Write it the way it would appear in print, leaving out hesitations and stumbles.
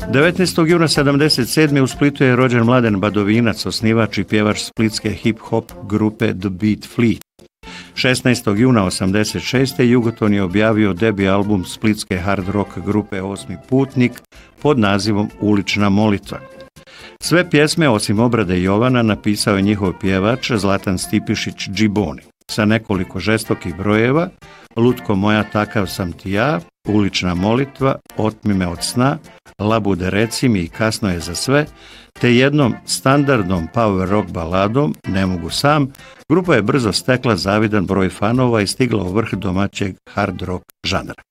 19. juna 1977. u Splitu je rođen Mladen Badovinac, osnivač i pjevač splitske hip-hop grupe The Beat Fleet. 16. juna 1986. Jugoton je objavio debi album splitske hard rock grupe Osmi putnik pod nazivom Ulična molitva. Sve pjesme, osim obrade Jovana, napisao je njihov pjevač Zlatan Stipišić Džiboni. Sa nekoliko žestokih brojeva: Lutko moja, takav sam ti ja, Ulična molitva, Otmi me od sna, Labude reci mi i Kasno je za sve, te jednom standardnom power rock baladom Ne mogu sam, grupa je brzo stekla zavidan broj fanova i stigla u vrh domaćeg hard rock žanra.